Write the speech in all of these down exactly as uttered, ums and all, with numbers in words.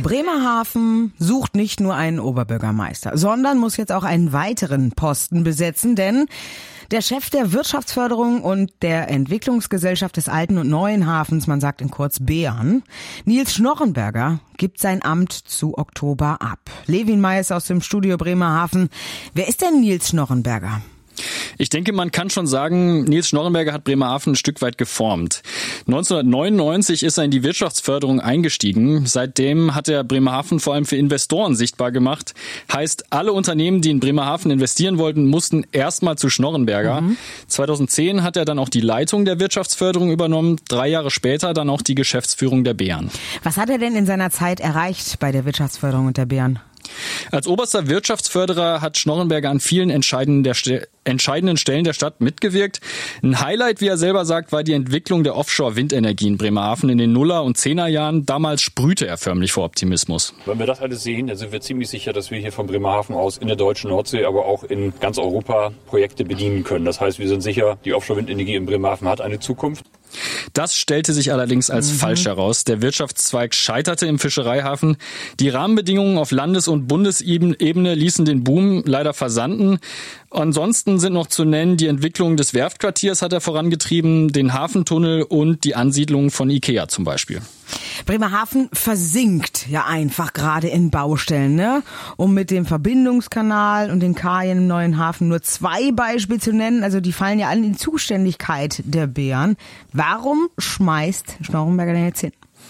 Bremerhaven sucht nicht nur einen Oberbürgermeister, sondern muss jetzt auch einen weiteren Posten besetzen, denn der Chef der Wirtschaftsförderung und der Entwicklungsgesellschaft des Alten und Neuen Hafens, man sagt in kurz BEAN, Nils Schnorrenberger, gibt sein Amt zu Oktober ab. Levin Mais aus dem Studio Bremerhaven. Wer ist denn Nils Schnorrenberger? Ich denke, man kann schon sagen, Nils Schnorrenberger hat Bremerhaven ein Stück weit geformt. neunzehnhundertneunundneunzig ist er in die Wirtschaftsförderung eingestiegen. Seitdem hat er Bremerhaven vor allem für Investoren sichtbar gemacht. Heißt, alle Unternehmen, die in Bremerhaven investieren wollten, mussten erstmal zu Schnorrenberger. Mhm. zweitausendzehn hat er dann auch die Leitung der Wirtschaftsförderung übernommen. Drei Jahre später dann auch die Geschäftsführung der BEAN. Was hat er denn in seiner Zeit erreicht bei der Wirtschaftsförderung und der BEAN? Als oberster Wirtschaftsförderer hat Schnorrenberger an vielen entscheidenden, der St- entscheidenden Stellen der Stadt mitgewirkt. Ein Highlight, wie er selber sagt, war die Entwicklung der Offshore-Windenergie in Bremerhaven in den Nuller- und Zehnerjahren. Damals sprühte er förmlich vor Optimismus. Wenn wir das alles sehen, dann sind wir ziemlich sicher, dass wir hier von Bremerhaven aus in der deutschen Nordsee, aber auch in ganz Europa Projekte bedienen können. Das heißt, wir sind sicher, die Offshore-Windenergie in Bremerhaven hat eine Zukunft. Das stellte sich allerdings als mhm. falsch heraus. Der Wirtschaftszweig scheiterte im Fischereihafen. Die Rahmenbedingungen auf Landes- und Bundesebene ließen den Boom leider versanden. Ansonsten sind noch zu nennen, die Entwicklung des Werftquartiers hat er vorangetrieben, den Hafentunnel und die Ansiedlung von Ikea zum Beispiel. Bremerhaven versinkt ja einfach gerade in Baustellen, ne? Um mit dem Verbindungskanal und den Kajen im neuen Hafen nur zwei Beispiele zu nennen, also die fallen ja alle in die Zuständigkeit der BEAN. Warum schmeißt Schnorrenberger denn jetzt hin?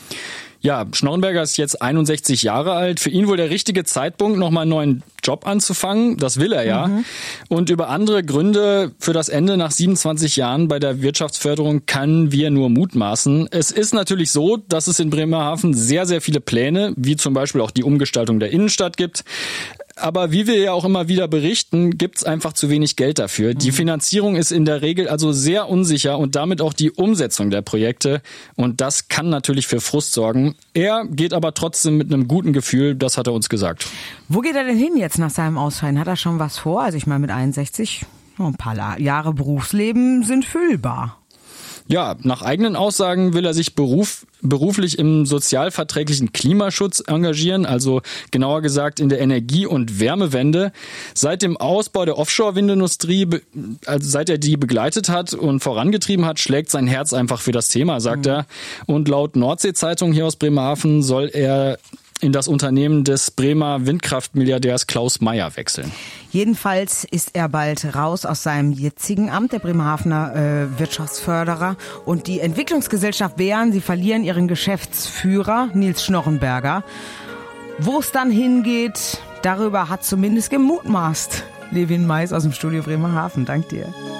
Ja, Schnorrenberger ist jetzt einundsechzig Jahre alt. Für ihn wohl der richtige Zeitpunkt, nochmal einen neuen Job anzufangen. Das will er ja. Mhm. Und über andere Gründe für das Ende nach siebenundzwanzig Jahren bei der Wirtschaftsförderung können wir nur mutmaßen. Es ist natürlich so, dass es in Bremerhaven sehr, sehr viele Pläne, wie zum Beispiel auch die Umgestaltung der Innenstadt gibt. Aber wie wir ja auch immer wieder berichten, gibt es einfach zu wenig Geld dafür. Die Finanzierung ist in der Regel also sehr unsicher und damit auch die Umsetzung der Projekte. Und das kann natürlich für Frust sorgen. Er geht aber trotzdem mit einem guten Gefühl, das hat er uns gesagt. Wo geht er denn hin jetzt nach seinem Ausscheiden? Hat er schon was vor? Also ich meine, mit einundsechzig, ein paar Jahre Berufsleben sind füllbar. Ja, nach eigenen Aussagen will er sich beruf, beruflich im sozialverträglichen Klimaschutz engagieren, also genauer gesagt in der Energie- und Wärmewende. Seit dem Ausbau der Offshore-Windindustrie, also seit er die begleitet hat und vorangetrieben hat, schlägt sein Herz einfach für das Thema, sagt mhm. er. Und laut Nordsee-Zeitung hier aus Bremerhaven soll er in das Unternehmen des Bremer Windkraftmilliardärs Klaus Meyer wechseln. Jedenfalls ist er bald raus aus seinem jetzigen Amt, der Bremerhavener äh, Wirtschaftsförderer. Und die Entwicklungsgesellschaft BEAN, sie verlieren ihren Geschäftsführer Nils Schnorrenberger. Wo es dann hingeht, darüber hat zumindest gemutmaßt Levin Mais aus dem Studio Bremerhaven. Dank dir.